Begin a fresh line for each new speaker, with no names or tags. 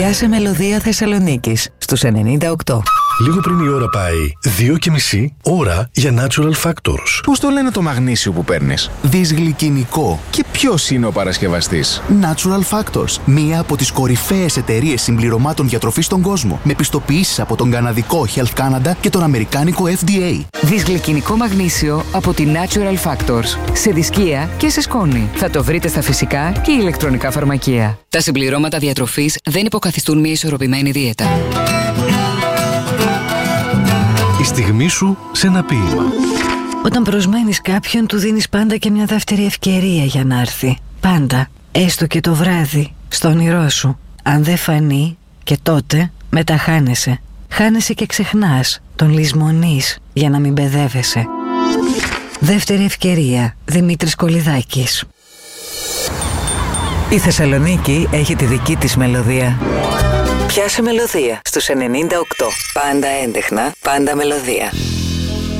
Πιάσε μελωδία Θεσσαλονίκης στους 98.
Λίγο πριν η ώρα πάει 2,5 ώρα για Natural Factors.
Πώς το λένε το μαγνήσιο που παίρνεις? Δυσγλυκινικό. Και ποιος είναι ο παρασκευαστής?
Natural Factors. Μία από τις κορυφαίες εταιρείες συμπληρωμάτων διατροφής στον κόσμο. Με πιστοποιήσεις από τον καναδικό Health Canada και τον αμερικάνικο FDA.
Δυσγλυκινικό μαγνήσιο από τη Natural Factors. Σε δισκία και σε σκόνη. Θα το βρείτε στα φυσικά και ηλεκτρονικά φαρμακεία. Τα συμπληρώματα διατροφής δεν υποκαθιστούν μια ισορροπημένη δίαιτα.
Η στιγμή σου σε ένα ποίημα.
Όταν προσμένεις κάποιον, του δίνεις πάντα και μια δεύτερη ευκαιρία για να έρθει. Πάντα. Έστω και το βράδυ, στο όνειρό σου. Αν δεν φανεί, και τότε μετά χάνεσαι. Χάνεσαι και ξεχνάς. Τον λησμονείς για να μην μπεδεύεσαι. Δεύτερη ευκαιρία. Δημήτρης Κολιδάκης.
Η Θεσσαλονίκη έχει τη δική της μελωδία. Πιάσε μελωδία στους 98. Πάντα έντεχνα, πάντα μελωδία.